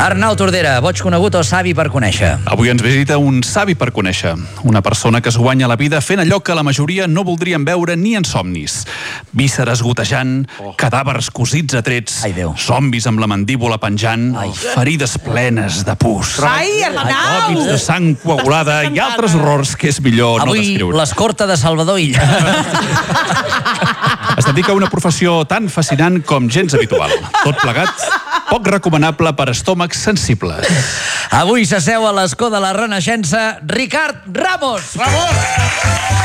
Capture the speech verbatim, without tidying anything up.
Arnau Tordera, boig conegut o savi per conèixer? Avui ens visita un savi per conèixer. Una persona que es guanya la vida fent allò que la majoria no voldrien veure ni en somnis. Vísceres gotejant, oh. cadàvers cosits a trets, Ai, Déu. zombis amb la mandíbula penjant, Ai. ferides plenes de pus, Ai, Arnau! vòmits de sang coagulada i altres horrors que és millor no Avui descriure. l'escorta de Salvador Illa. Es dedica a una professió tan fascinant com gens habitual. Tot plegat, poc recomanable per estómacs sensibles. Avui s'asseu a l'escó de la Renaixença Ricard Ramos. Ramos!